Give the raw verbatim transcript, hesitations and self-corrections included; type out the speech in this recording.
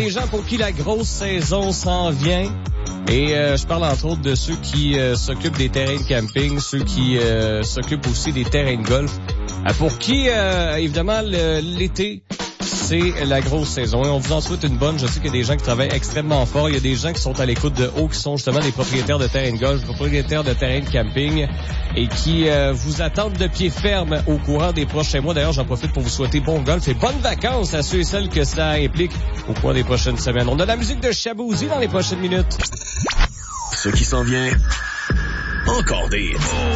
des gens pour qui la grosse saison s'en vient. Et euh, je parle entre autres de ceux qui euh, s'occupent des terrains de camping, ceux qui euh, s'occupent aussi des terrains de golf. Euh, pour qui, euh, évidemment, le, l'été, c'est la grosse saison. Et on vous en souhaite une bonne. Je sais qu'il y a des gens qui travaillent extrêmement fort. Il y a des gens qui sont à l'écoute de haut, qui sont justement des propriétaires de terrains de golf, propriétaires de terrains de camping et qui euh, vous attendent de pied ferme au courant des prochains mois. D'ailleurs, j'en profite pour vous souhaiter bon golf et bonnes vacances à ceux et celles que ça implique au cours des prochaines semaines. On a la musique de Shaboozy dans les prochaines minutes. Ce qui s'en vient, encore des hits.